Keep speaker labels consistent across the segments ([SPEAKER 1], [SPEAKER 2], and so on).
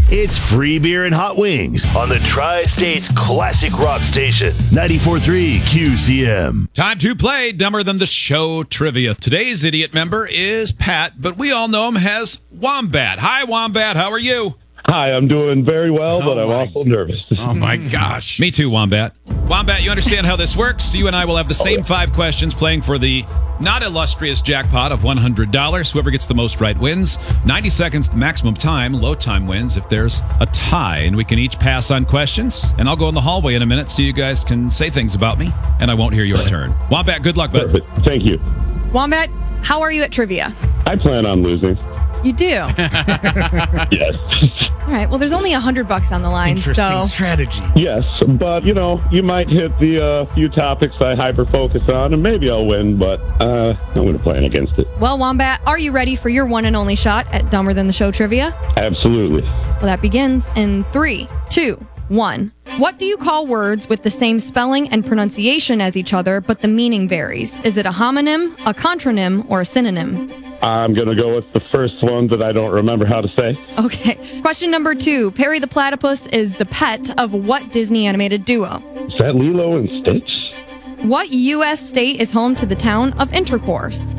[SPEAKER 1] It's free beer and hot wings on the Tri-State's classic rock station, 94.3 QCM.
[SPEAKER 2] Time to play Dumber Than the Show trivia. Today's idiot member is Pat, but we all know him as Wombat. Hi, Wombat. How are you?
[SPEAKER 3] Hi, I'm doing very well, but I'm also nervous.
[SPEAKER 4] Oh, my gosh.
[SPEAKER 2] Me too, Wombat. Wombat, you understand how this works? You and I will have the same 5 questions playing for the not illustrious jackpot of $100. Whoever gets the most right wins. 90 seconds maximum time. Low time wins if there's a tie. And we can each pass on questions. And I'll go in the hallway in a minute so you guys can say things about me, and I won't hear your turn. Wombat, good luck, bud.
[SPEAKER 3] Perfect. Thank you.
[SPEAKER 5] Wombat, how are you at trivia?
[SPEAKER 3] I plan on losing.
[SPEAKER 5] You do?
[SPEAKER 3] Yes.
[SPEAKER 5] All right. Well, there's only $100 on the line,
[SPEAKER 4] Interesting strategy.
[SPEAKER 3] Yes, but, you might hit the few topics I hyper-focus on, and maybe I'll win, but I'm going to plan against it.
[SPEAKER 5] Well, Wombat, are you ready for your one and only shot at Dumber Than the Show trivia?
[SPEAKER 3] Absolutely.
[SPEAKER 5] Well, that begins in 3, 2, 1. What do you call words with the same spelling and pronunciation as each other, but the meaning varies? Is it a homonym, a contronym, or a synonym?
[SPEAKER 3] I'm going to go with the first one that I don't remember how to say.
[SPEAKER 5] Okay. Question number 2. Perry the Platypus is the pet of what Disney animated duo?
[SPEAKER 3] Is that Lilo and Stitch?
[SPEAKER 5] What U.S. state is home to the town of Intercourse?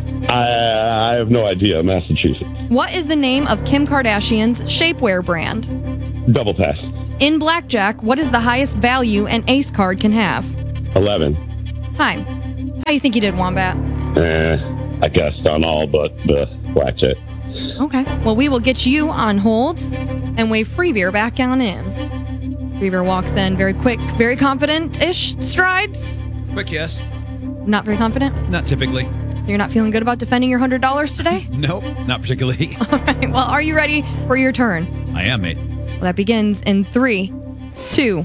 [SPEAKER 3] I have no idea. Massachusetts.
[SPEAKER 5] What is the name of Kim Kardashian's shapewear brand?
[SPEAKER 3] Double pass.
[SPEAKER 5] In blackjack, what is the highest value an ace card can have?
[SPEAKER 3] 11.
[SPEAKER 5] Time. How do you think you did, Wombat?
[SPEAKER 3] I guessed on all but the blackjack.
[SPEAKER 5] Okay. Well, we will get you on hold and wave Free Beer back on in. Free Beer walks in very quick, very confident-ish strides.
[SPEAKER 2] Quick yes.
[SPEAKER 5] Not very confident?
[SPEAKER 2] Not typically.
[SPEAKER 5] So you're not feeling good about defending your $100 today?
[SPEAKER 2] Nope, not particularly.
[SPEAKER 5] All right. Well, are you ready for your turn?
[SPEAKER 2] I am, mate.
[SPEAKER 5] Well, that begins in 3, 2,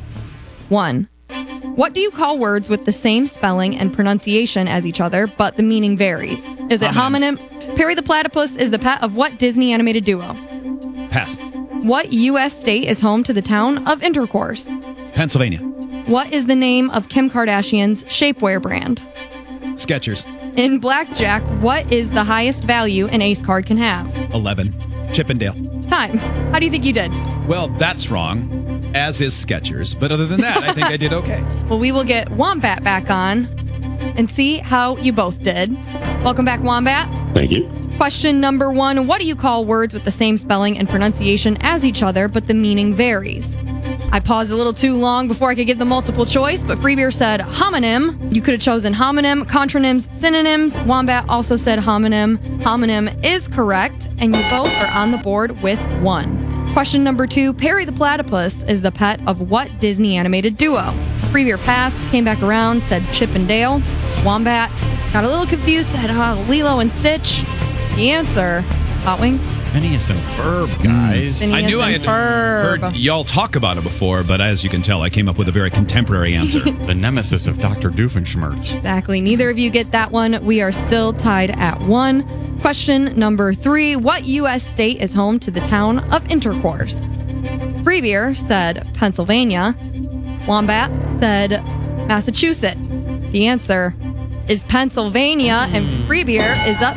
[SPEAKER 5] 1. What do you call words with the same spelling and pronunciation as each other, but the meaning varies? Is it
[SPEAKER 2] Homonyms.
[SPEAKER 5] homonym? Perry the Platypus is the pet of what Disney animated duo?
[SPEAKER 2] Pass.
[SPEAKER 5] What U.S. state is home to the town of Intercourse?
[SPEAKER 2] Pennsylvania.
[SPEAKER 5] What is the name of Kim Kardashian's shapewear brand?
[SPEAKER 2] Skechers.
[SPEAKER 5] In blackjack, what is the highest value an ace card can have?
[SPEAKER 2] 11. Chippendale.
[SPEAKER 5] Time. How do you think you did?
[SPEAKER 2] Well, that's wrong, as is Skechers. But other than that, I think I did okay.
[SPEAKER 5] Well, we will get Wombat back on and see how you both did. Welcome back, Wombat.
[SPEAKER 3] Thank you.
[SPEAKER 5] Question number 1. What do you call words with the same spelling and pronunciation as each other, but the meaning varies? I paused a little too long before I could give the multiple choice, but Free Beer said homonym. You could have chosen homonym, contronyms, synonyms. Wombat also said homonym. Homonym is correct, and you both are on the board with 1. Question number 2. Perry the Platypus is the pet of what Disney animated duo? Free Beer passed, came back around, said Chip and Dale. Wombat got a little confused, said Lilo and Stitch. The answer, Hot Wings.
[SPEAKER 4] Phineas and Ferb, guys.
[SPEAKER 5] Phineas
[SPEAKER 2] I knew I
[SPEAKER 5] and
[SPEAKER 2] had
[SPEAKER 5] Ferb.
[SPEAKER 2] heard y'all talk about it before, but as you can tell, I came up with a very contemporary answer.
[SPEAKER 4] The nemesis of Dr. Doofenshmirtz.
[SPEAKER 5] Exactly. Neither of you get that one. We are still tied at 1. Question number 3. What U.S. state is home to the town of Intercourse? Free Beer said Pennsylvania. Wombat said Massachusetts. The answer is Pennsylvania, and Free Beer is up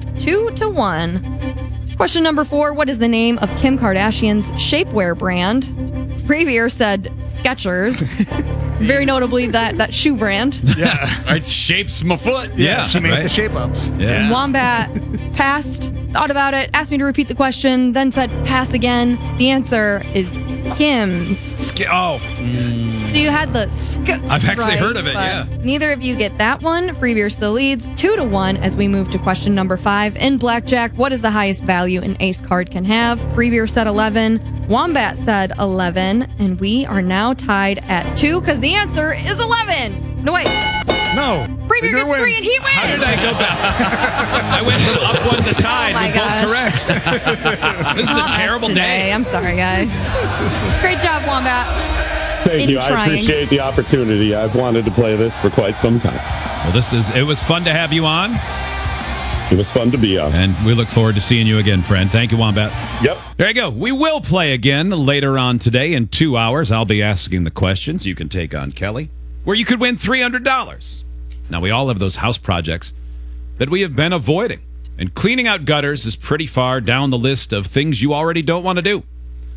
[SPEAKER 5] 2-1. Question number 4. What is the name of Kim Kardashian's shapewear brand? Free Beer said Skechers. Very notably that shoe brand.
[SPEAKER 4] Yeah. It shapes my foot.
[SPEAKER 6] She made
[SPEAKER 2] right?
[SPEAKER 6] the shape ups.
[SPEAKER 2] Yeah.
[SPEAKER 5] Wombat passed, thought about it, asked me to repeat the question, then said pass again. The answer is Skims.
[SPEAKER 2] Oh,
[SPEAKER 5] So you had the sk.
[SPEAKER 2] I've actually
[SPEAKER 5] right,
[SPEAKER 2] heard of it,
[SPEAKER 5] but
[SPEAKER 2] yeah.
[SPEAKER 5] Neither of you get that one. Free Beer still leads 2-1 as we move to question number 5. In blackjack, what is the highest value an ace card can have? Free Beer said 11. Wombat said 11. And we are now tied at 2 because the answer is 11. No, wait.
[SPEAKER 6] No.
[SPEAKER 5] Free Beer gets 3 and he wins.
[SPEAKER 2] how did I go back? I went from up 1 to tied.
[SPEAKER 5] Oh my
[SPEAKER 2] We're both correct. This is a
[SPEAKER 5] Not us
[SPEAKER 2] terrible
[SPEAKER 5] today.
[SPEAKER 2] day.
[SPEAKER 5] I'm sorry, guys. Great job, Wombat.
[SPEAKER 3] Thank
[SPEAKER 5] In
[SPEAKER 3] you. I
[SPEAKER 5] trying.
[SPEAKER 3] appreciate the opportunity. I've wanted to play this for quite some time.
[SPEAKER 2] Well, it was fun to have you on,
[SPEAKER 3] It was fun to be on.
[SPEAKER 2] and we look forward to seeing you again, friend. Thank you, Wombat.
[SPEAKER 3] Yep.
[SPEAKER 2] There you go. We will play again later on today in 2 hours. I'll be asking the questions. You can take on Kelly, where you could win $300. Now, we all have those house projects that we have been avoiding, and cleaning out gutters is pretty far down the list of things you already don't want to do.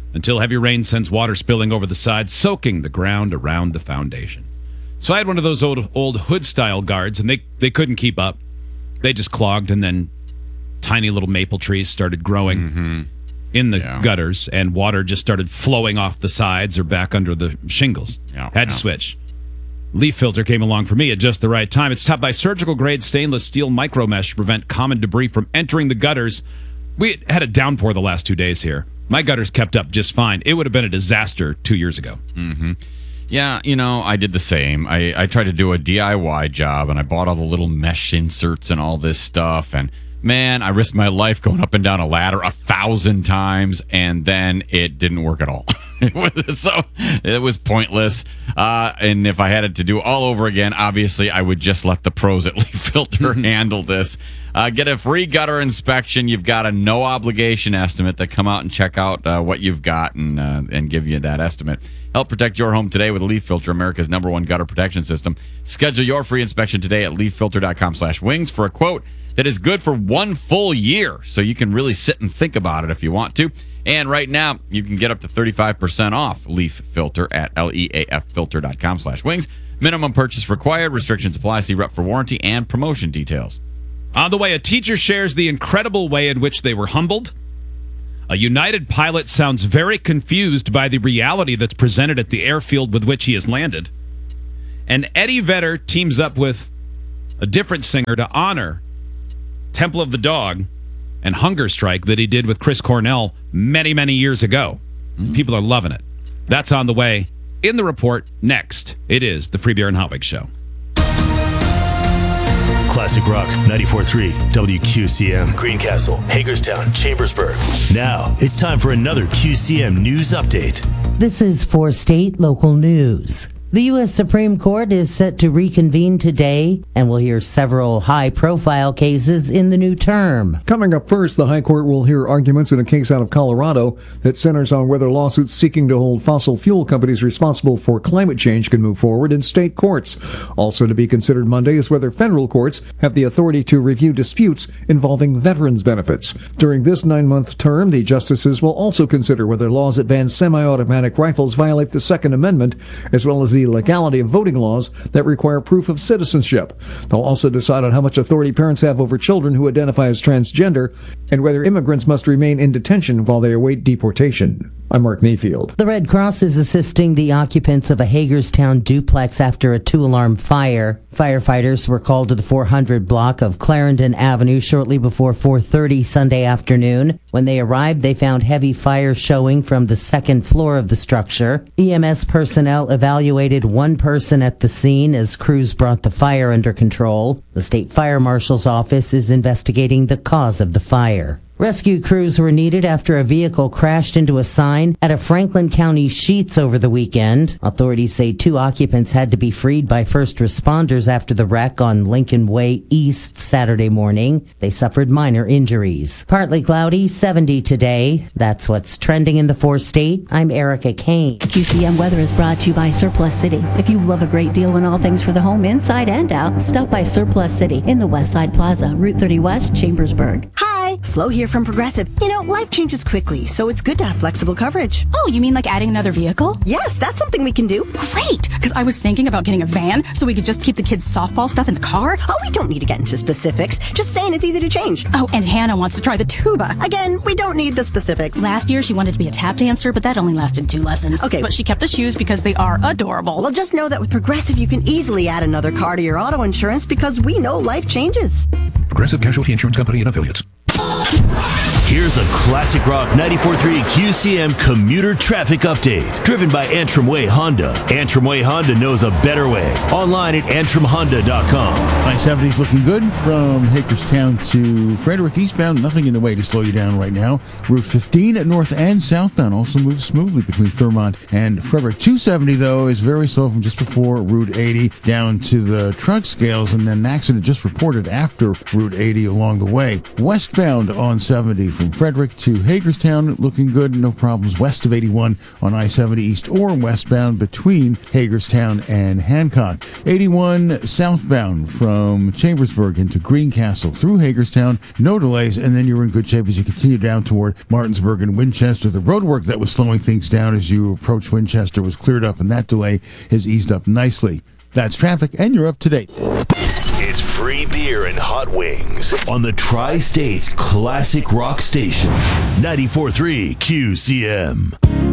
[SPEAKER 2] until heavy rain sends water spilling over the sides, soaking the ground around the foundation. So I had one of those old hood-style guards, and they couldn't keep up. They just clogged, and then tiny little maple trees started growing in the gutters, and water just started flowing off the sides or back under the shingles. Had to switch. Leaf Filter came along for me at just the right time. It's topped by surgical-grade stainless steel micro mesh to prevent common debris from entering the gutters. We had a downpour the last 2 days here. My gutters kept up just fine. It would have been a disaster 2 years ago.
[SPEAKER 4] Yeah, I did the same. I tried to do a DIY job, and I bought all the little mesh inserts and all this stuff, and man, I risked my life going up and down a ladder 1,000 times, and then it didn't work at all. So it was pointless. And if I had it to do all over again, obviously I would just let the pros at Leaf Filter handle this. Get a free gutter inspection. You've got a no obligation estimate. They come out and check out what you've got and give you that estimate. Help protect your home today with Leaf Filter, America's #1 gutter protection system. Schedule your free inspection today at leaffilter.com/wings for a quote that is good for 1 full year. So you can really sit and think about it if you want to. And right now, you can get up to 35% off Leaf Filter at leaffilter.com/wings. Minimum purchase required. Restrictions apply. See rep for warranty and promotion details.
[SPEAKER 2] On the way, a teacher shares the incredible way in which they were humbled. A United pilot sounds very confused by the reality that's presented at the airfield with which he has landed. And Eddie Vedder teams up with a different singer to honor Temple of the Dog and Hunger Strike that he did with Chris Cornell many, many years ago. People are loving it. That's on the way in the report next. It is the Free Beer and Hot Wings Show.
[SPEAKER 1] Classic Rock 94.3 WQCM, Greencastle, Hagerstown, Chambersburg. Now it's time for another QCM news update.
[SPEAKER 6] This is for state local news. The U.S. Supreme Court is set to reconvene today, and we'll hear several high-profile cases in the new term.
[SPEAKER 7] Coming up first, the High Court will hear arguments in a case out of Colorado that centers on whether lawsuits seeking to hold fossil fuel companies responsible for climate change can move forward in state courts. Also to be considered Monday is whether federal courts have the authority to review disputes involving veterans' benefits. During this 9-month term, the justices will also consider whether laws that ban semi-automatic rifles violate the Second Amendment, as well as the legality of voting laws that require proof of citizenship. They'll also decide on how much authority parents have over children who identify as transgender and whether immigrants must remain in detention while they await deportation. I'm Mark Mayfield.
[SPEAKER 6] The Red Cross is assisting the occupants of a Hagerstown duplex after a 2-alarm fire. Firefighters were called to the 400 block of Clarendon Avenue shortly before 4:30 Sunday afternoon. When they arrived, they found heavy fire showing from the second floor of the structure. EMS personnel evaluated one person at the scene as crews brought the fire under control. The state fire marshal's office is investigating the cause of the fire. Rescue crews were needed after a vehicle crashed into a sign at a Franklin County Sheetz over the weekend. Authorities say 2 occupants had to be freed by first responders after the wreck on Lincoln Way East Saturday morning. They suffered minor injuries. Partly cloudy, 70 today. That's what's trending in the 4-state. I'm Erica Kane.
[SPEAKER 8] QCM weather is brought to you by Surplus City. If you love a great deal on all things for the home, inside and out, stop by Surplus City in the West Side Plaza, Route 30 West, Chambersburg.
[SPEAKER 9] Hi, Flo here from Progressive. Life changes quickly, so it's good to have flexible coverage.
[SPEAKER 10] Oh, you mean like adding another vehicle?
[SPEAKER 9] Yes, that's something we can do.
[SPEAKER 10] Great, because I was thinking about getting a van so we could just keep the kids' softball stuff in the car.
[SPEAKER 9] Oh, we don't need to get into specifics. Just saying it's easy to change.
[SPEAKER 10] Oh, and Hannah wants to try the tuba.
[SPEAKER 9] Again, we don't need the specifics.
[SPEAKER 10] Last year, she wanted to be a tap dancer, but that only lasted 2 lessons.
[SPEAKER 9] Okay.
[SPEAKER 10] But she kept the shoes because they are adorable.
[SPEAKER 9] Well, just know that with Progressive, you can easily add another car to your auto insurance because we know life changes.
[SPEAKER 11] Progressive Casualty Insurance Company and Affiliates.
[SPEAKER 1] Here's a Classic Rock 94.3 QCM commuter traffic update. Driven by Antrim Way Honda. Antrim Way Honda knows a better way. Online at AntrimHonda.com.
[SPEAKER 12] I-70 is looking good from Hagerstown to Frederick eastbound. Nothing in the way to slow you down right now. Route 15 at north and southbound also moves smoothly between Thurmont and Frederick. 270, though, is very slow from just before Route 80 down to the truck scales, and then an accident just reported after Route 80 along the way. Westbound on 70 from Frederick to Hagerstown, looking good, no problems west of 81 on I-70 east or westbound between Hagerstown and Hancock. 81 southbound from Chambersburg into Greencastle through Hagerstown, no delays, and then you're in good shape as you continue down toward Martinsburg and Winchester. The roadwork that was slowing things down as you approach Winchester was cleared up, and that delay has eased up nicely. That's traffic, and you're up to date.
[SPEAKER 1] It's free beer and hot wings on the Tri-State's classic rock station, 94.3 QCM.